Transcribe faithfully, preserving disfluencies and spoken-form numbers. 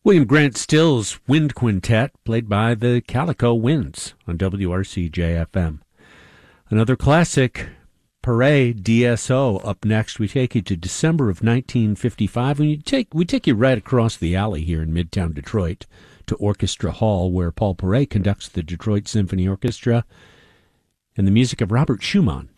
William Grant Still's Wind Quintet, played by the Calico Winds on W R C J F M. Another classic, Parade D S O. Up next, we take you to December of nineteen fifty-five, and you take, we take you right across the alley here in Midtown Detroit to Orchestra Hall, where Paul Paray conducts the Detroit Symphony Orchestra and the music of Robert Schumann.